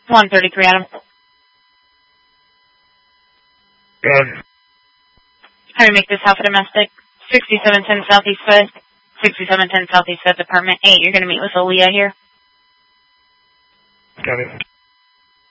133, Adam. How do you make this Alpha Domestic? 6710 Southeast 5th. 6710 Southeast 5th, Apartment 8. You're going to meet with Aaliyah here. Got it.